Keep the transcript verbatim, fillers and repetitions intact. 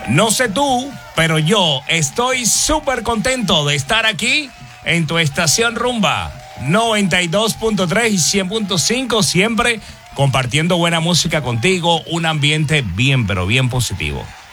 No sé tú, pero yo estoy súper contento de estar aquí en tu estación Rumba noventa y dos punto tres y cien punto cinco, siempre compartiendo buena música contigo, un ambiente bien, pero bien positivo.